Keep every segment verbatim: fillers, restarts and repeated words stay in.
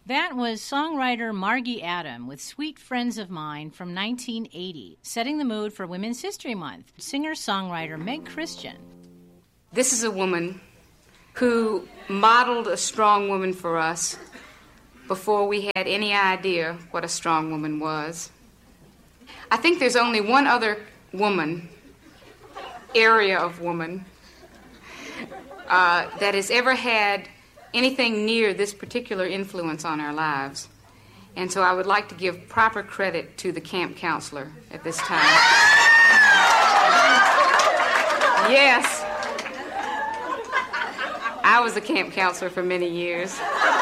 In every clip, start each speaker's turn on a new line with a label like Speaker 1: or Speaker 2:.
Speaker 1: That was songwriter Margie Adam with Sweet Friends of Mine from nineteen eighty, setting the mood for Women's History Month. Singer-songwriter Meg Christian.
Speaker 2: This is a woman who modeled a strong woman for us before we had any idea what a strong woman was. I think there's only one other woman, area of woman, uh, that has ever had anything near this particular influence on our lives. And so I would like to give proper credit to the camp counselor at this time. Yes. I was a camp counselor for many years.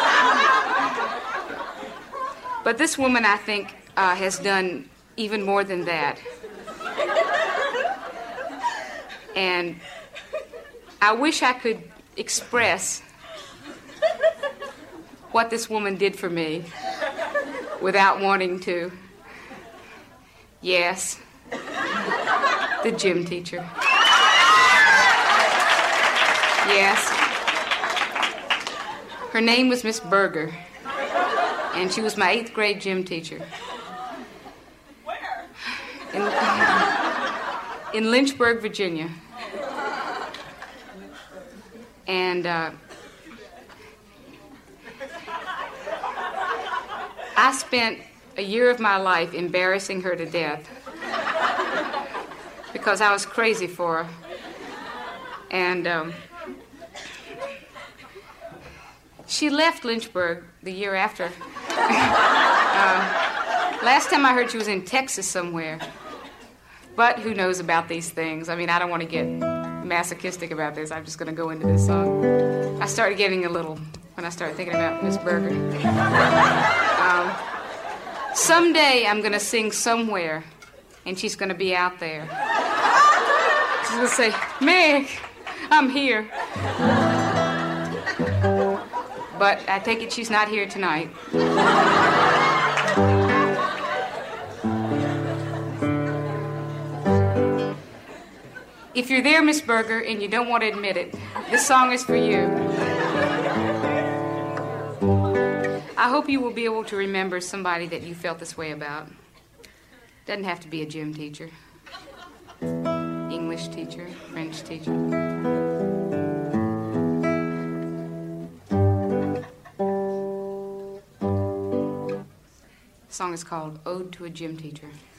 Speaker 2: But this woman, I think, uh, has done even more than that. And I wish I could express what this woman did for me without wanting to. Yes, the gym teacher. Yes. Her name was Miss Berger, and she was my eighth grade gym teacher.
Speaker 3: Where?
Speaker 2: In, in Lynchburg, Virginia. And uh, I spent a year of my life embarrassing her to death because I was crazy for her. And um, she left Lynchburg the year after. uh, last time I heard she was in Texas somewhere. But who knows about these things? I mean, I don't want to get masochistic about this. I'm just going to go into this song. I started getting a little when I started thinking about Miss Berger. Um, someday I'm going to sing somewhere, and she's going to be out there. She's going to say, Meg, I'm here. But I take it she's not here tonight. If you're there, Miss Berger, and you don't want to admit it, this song is for you. I hope you will be able to remember somebody that you felt this way about. Doesn't have to be a gym teacher, English teacher, French teacher. The song is called Ode to a Gym Teacher.